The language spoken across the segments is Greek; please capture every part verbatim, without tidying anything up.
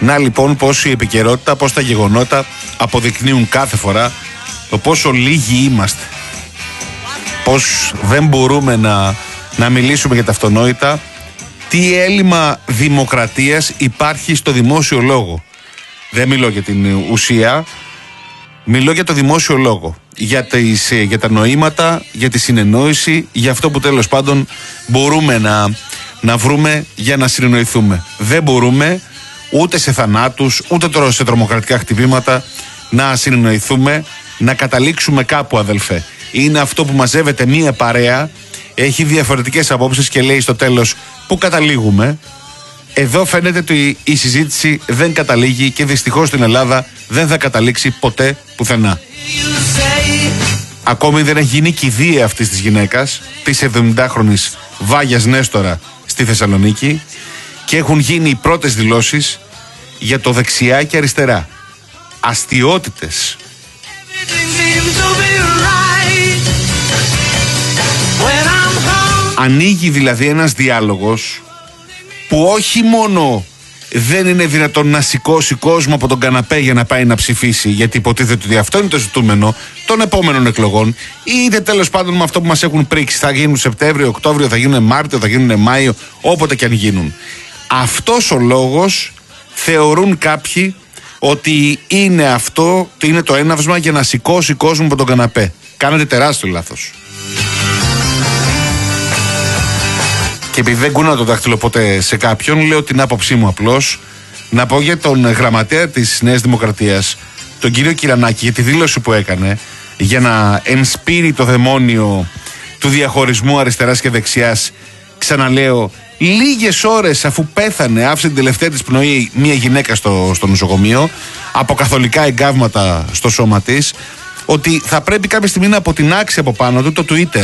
Να λοιπόν πως η επικαιρότητα, πως τα γεγονότα αποδεικνύουν κάθε φορά το πόσο λίγοι είμαστε. Πως δεν μπορούμε να, να μιλήσουμε για τα αυτονόητα. Τι έλλειμμα δημοκρατίας υπάρχει στο δημόσιο λόγο. Δεν μιλώ για την ουσία, μιλώ για το δημόσιο λόγο. Για, τις, για τα νοήματα, για τη συνεννόηση, για αυτό που τέλος πάντων μπορούμε να, να βρούμε για να συνεννοηθούμε. Δεν μπορούμε ούτε σε θανάτους, ούτε τώρα σε τρομοκρατικά χτυπήματα να συνεννοηθούμε, να καταλήξουμε κάπου, αδελφέ. Είναι αυτό που μαζεύεται μία παρέα, έχει διαφορετικές απόψεις και λέει στο τέλος πού καταλήγουμε. Εδώ φαίνεται ότι η συζήτηση δεν καταλήγει και δυστυχώς στην Ελλάδα δεν θα καταλήξει ποτέ πουθενά. Ακόμη δεν έχει γίνει κηδεία αυτής της γυναίκας, της εβδομηντάχρονης Βάγιας Νέστορα στη Θεσσαλονίκη, και έχουν γίνει οι πρώτες δηλώσεις για το δεξιά και αριστερά. Αστιότητες. Ανοίγει δηλαδή ένας διάλογος που όχι μόνο δεν είναι δυνατόν να σηκώσει κόσμο από τον καναπέ για να πάει να ψηφίσει, γιατί υποτίθεται ότι αυτό είναι το ζητούμενο των επόμενων εκλογών, είτε τέλος πάντων με αυτό που μας έχουν πρίξει, θα γίνουν Σεπτέμβριο, Οκτώβριο, θα γίνουν Μάρτιο, θα γίνουν Μάιο, όποτε και αν γίνουν. Αυτός ο λόγος θεωρούν κάποιοι ότι είναι αυτό, είναι το έναυσμα για να σηκώσει κόσμο από τον καναπέ. Κάνετε τεράστιο λάθος. Και επειδή δεν κούνα το δάχτυλο ποτέ σε κάποιον, λέω την άποψή μου απλώς. Να πω για τον γραμματέα της Νέας Δημοκρατίας, τον κύριο Κυρανάκη, για τη δήλωση που έκανε για να ενспείρει το δαιμόνιο του διαχωρισμού αριστεράς και δεξιάς. Ξαναλέω, λίγες ώρες αφού πέθανε, άφησε την τελευταία της πνοή μια γυναίκα στο, στο νοσοκομείο, από καθολικά εγκάβματα στο σώμα της, ότι θα πρέπει κάποια στιγμή να αποτινάξει από πάνω του το Twitter.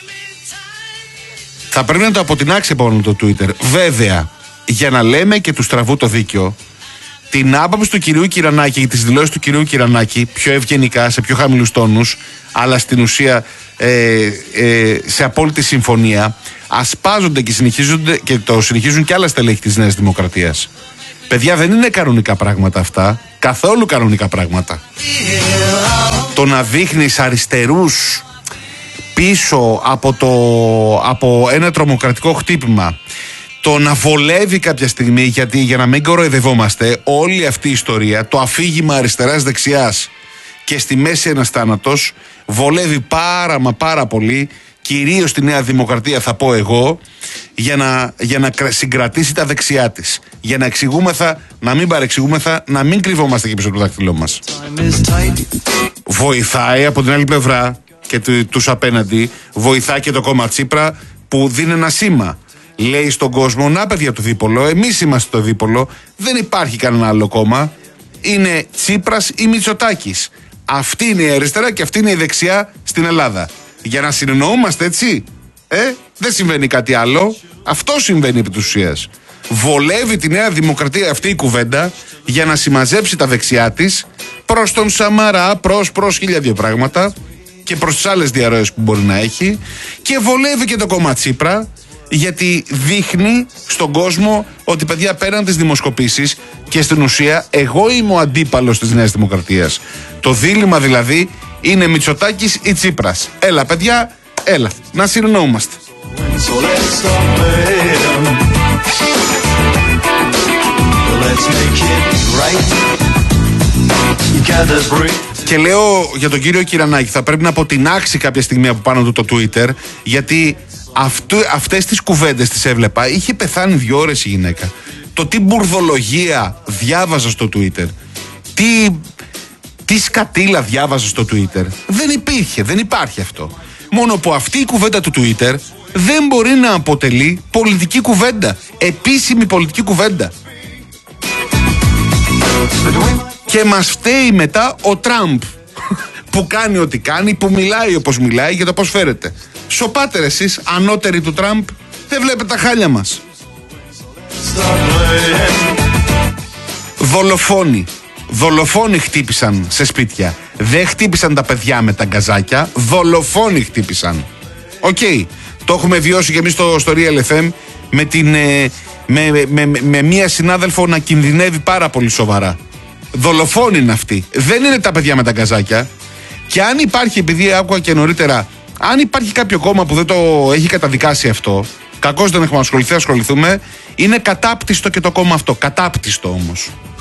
Θα πρέπει να το αποτινάξει από πάνω το Twitter. Βέβαια, για να λέμε και του στραβού το δίκιο, την άποψη του κυρίου Κυρανάκη και τις δηλώσεις του κυρίου Κυρανάκη, πιο ευγενικά, σε πιο χαμηλούς τόνους, αλλά στην ουσία ε, ε, σε απόλυτη συμφωνία, ασπάζονται και, συνεχίζονται, και το συνεχίζουν και άλλα στελέχη της Νέας Δημοκρατίας. Παιδιά, δεν είναι κανονικά πράγματα αυτά. Καθόλου κανονικά πράγματα. Το να δείχνεις αριστερούς πίσω από, το, από ένα τρομοκρατικό χτύπημα, το να βολεύει κάποια στιγμή, γιατί για να μην κοροϊδευόμαστε, όλη αυτή η ιστορία, το αφήγημα αριστεράς-δεξιάς και στη μέση ένας θάνατος, βολεύει πάρα μα πάρα πολύ, κυρίως στη Νέα Δημοκρατία θα πω εγώ, για να, για να συγκρατήσει τα δεξιά της. Για να εξηγούμεθα, να μην παρεξηγούμεθα, να μην κρυβόμαστε και πίσω από το δάχτυλό μας. Βοηθάει από την άλλη πλευρά και τους απέναντι, βοηθάει και το κόμμα Τσίπρα που δίνει ένα σήμα. Λέει στον κόσμο, να παιδιά το δίπολο, εμείς είμαστε το δίπολο, δεν υπάρχει κανένα άλλο κόμμα, είναι Τσίπρας ή Μητσοτάκης. Αυτή είναι η αριστερά και αυτή είναι η δεξιά στην Ελλάδα. Για να συνεννοούμαστε, έτσι, ε, δεν συμβαίνει κάτι άλλο, αυτό συμβαίνει επί της ουσίας. Βολεύει τη Νέα Δημοκρατία αυτή η κουβέντα για να συμμαζέψει τα δεξιά της προς τον Σαμαρά, προς, προς χίλια δύο πράγματα και προς τις άλλες διαρροές που μπορεί να έχει, και βολεύει και το κόμμα Τσίπρα, γιατί δείχνει στον κόσμο ότι, παιδιά, πέραν τις δημοσκοπήσεις και στην ουσία εγώ είμαι ο αντίπαλος της Νέας Δημοκρατίας. Το δίλημμα δηλαδή είναι Μητσοτάκης ή Τσίπρας. Έλα παιδιά, έλα, να συνεννοούμαστε. Και λέω για τον κύριο Κυρανάκη, θα πρέπει να αποτινάξει κάποια στιγμή από πάνω του το Twitter, γιατί αυτού, αυτές τις κουβέντες τις έβλεπα, είχε πεθάνει δύο ώρες η γυναίκα. Το τι μπουρδολογία διάβαζα στο Twitter, τι, τι σκατήλα διάβαζα στο Twitter, δεν υπήρχε, δεν υπάρχει αυτό. Μόνο που αυτή η κουβέντα του Twitter δεν μπορεί να αποτελεί πολιτική κουβέντα, επίσημη πολιτική κουβέντα. Και μας φταίει μετά ο Τραμπ που κάνει ό,τι κάνει, που μιλάει όπως μιλάει για το πώς φέρεται. Σοπάτε ρε εσείς, ανώτεροι του Τραμπ, δεν βλέπετε τα χάλια μας. Δολοφόνοι. Δολοφόνοι χτύπησαν σε σπίτια. Δεν χτύπησαν τα παιδιά με τα γκαζάκια, δολοφόνοι χτύπησαν. Οκ, okay. Το έχουμε βιώσει και εμείς στο, στο Real εφ εμ με την, ε, με, με, με, με μία συνάδελφο να κινδυνεύει πάρα πολύ σοβαρά. Δολοφόνοι είναι αυτοί. Δεν είναι τα παιδιά με τα γκαζάκια. Και αν υπάρχει, επειδή άκουγα και νωρίτερα, αν υπάρχει κάποιο κόμμα που δεν το έχει καταδικάσει αυτό, κακώς δεν έχουμε ασχοληθεί, ασχοληθούμε, είναι κατάπτυστο και το κόμμα αυτό. Κατάπτυστο όμως.